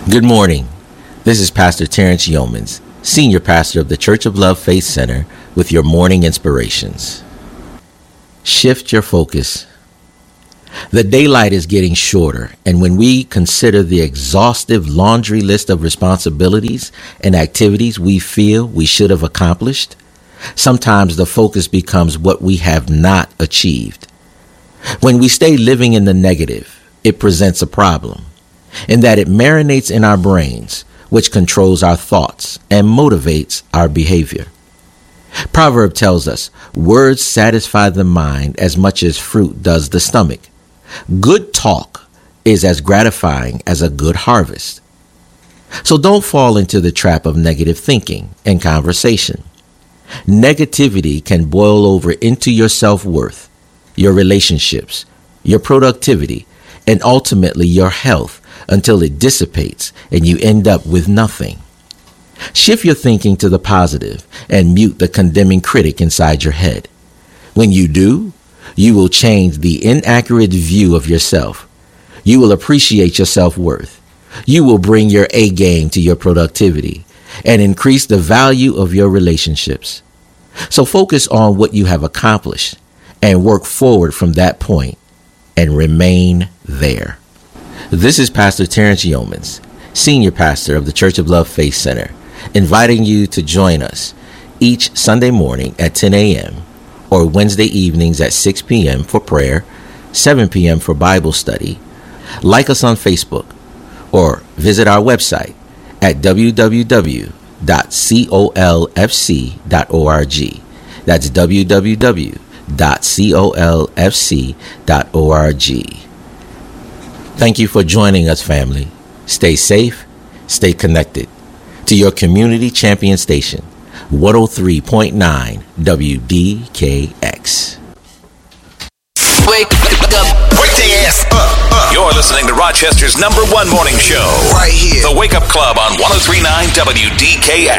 Good morning. This is Pastor Terrence Yeomans, Senior Pastor of the Church of Love Faith Center, with your morning inspirations. Shift your focus. The daylight is getting shorter, and when we consider the exhaustive laundry list of responsibilities and activities we feel we should have accomplished, sometimes the focus becomes what we have not achieved. When we stay living in the negative, it presents a problem, in that it marinates in our brains, which controls our thoughts and motivates our behavior. Proverb tells us, words satisfy the mind as much as fruit does the stomach. Good talk is as gratifying as a good harvest. So don't fall into the trap of negative thinking and conversation. Negativity can boil over into your self-worth, your relationships, your productivity, and ultimately your health until it dissipates and you end up with nothing. Shift your thinking to the positive and mute the condemning critic inside your head. When you do, you will change the inaccurate view of yourself. You will appreciate your self-worth. You will bring your A game to your productivity and increase the value of your relationships. So focus on what you have accomplished and work forward from that point and remain there. This is Pastor Terrence Yeomans, Senior Pastor of the Church of Love Faith Center, inviting you to join us each Sunday morning at 10 a.m. or Wednesday evenings at 6 p.m. for prayer, 7 p.m. for Bible study. Like us on Facebook or visit our website at www.colfc.org. That's www.colfc.org. Thank you for joining us, family. Stay safe, stay connected to your community champion station, 103.9 WDKX. Wake up. Wake their ass up. You're listening to Rochester's #1 morning show. Right here. The Wake Up Club on 103.9 WDKX.